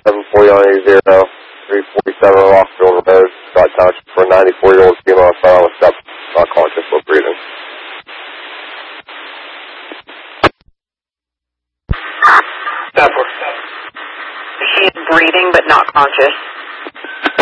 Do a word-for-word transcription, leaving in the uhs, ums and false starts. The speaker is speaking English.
seven four eight zero, three forty-seven Rockville Road, Scott Township, for a ninety-four-year-old female found with steps, not conscious, but breathing. She is breathing but not conscious.